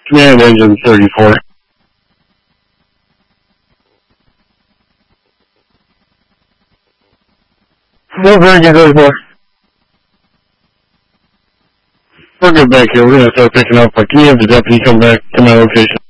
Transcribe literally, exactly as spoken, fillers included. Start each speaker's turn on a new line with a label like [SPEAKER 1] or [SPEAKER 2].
[SPEAKER 1] Command engine thirty-four. What engine thirty-four? We're good back here. We're going to start picking up. Can you have the deputy come back to my location?